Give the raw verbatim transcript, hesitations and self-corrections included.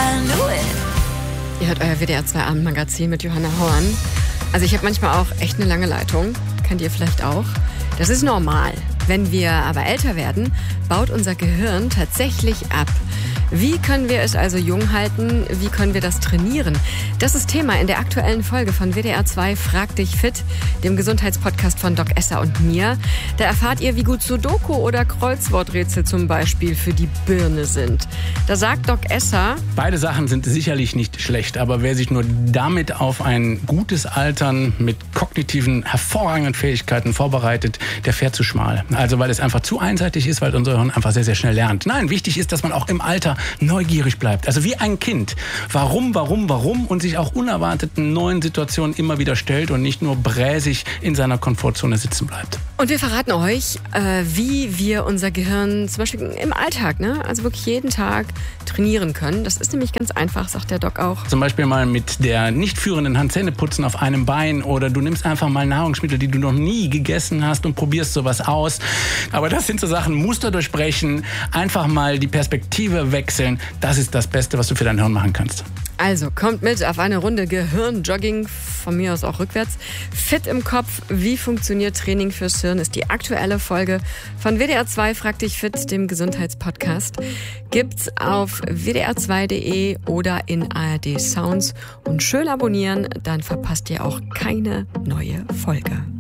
I knew it. Ihr hört euer W D R zwei Abendmagazin mit Johanna Horn. Also ich habe manchmal auch echt eine lange Leitung. Kennt ihr vielleicht auch? Das ist normal. Wenn wir aber älter werden, baut unser Gehirn tatsächlich ab. Wie können wir es also jung halten? Wie können wir das trainieren? Das ist Thema in der aktuellen Folge von W D R zwei Frag dich fit, dem Gesundheitspodcast von Doc Esser und mir. Da erfahrt ihr, wie gut Sudoku oder Kreuzworträtsel zum Beispiel für die Birne sind. Da sagt Doc Esser: Beide Sachen sind sicherlich nicht schlecht, aber wer sich nur damit auf ein gutes Altern mit kognitiven, hervorragenden Fähigkeiten vorbereitet, der fährt zu schmal. Also weil es einfach zu einseitig ist, weil unser Hirn einfach sehr, sehr schnell lernt. Nein, wichtig ist, dass man auch im Alter neugierig bleibt. Also wie ein Kind. Warum, warum, warum? Und sich auch unerwarteten neuen Situationen immer wieder stellt und nicht nur bräsig in seiner Komfortzone sitzen bleibt. Und wir verraten euch, äh, wie wir unser Gehirn zum Beispiel im Alltag, ne, also wirklich jeden Tag trainieren können. Das ist nämlich ganz einfach, sagt der Doc auch. Zum Beispiel mal mit der nicht führenden Hand Zähne putzen auf einem Bein oder du nimmst einfach mal Nahrungsmittel, die du noch nie gegessen hast und probierst sowas aus. Aber das sind so Sachen, Muster durchbrechen, einfach mal die Perspektive wechseln. Das ist das Beste, was du für dein Hirn machen kannst. Also kommt mit auf eine Runde Gehirnjogging, von mir aus auch rückwärts. Fit im Kopf, wie funktioniert Training fürs Hirn, ist die aktuelle Folge von W D R zwei Frag dich fit, dem Gesundheitspodcast. Gibt's auf w d r zwei punkt d e oder in A R D Sounds. Und schön abonnieren, dann verpasst ihr auch keine neue Folge.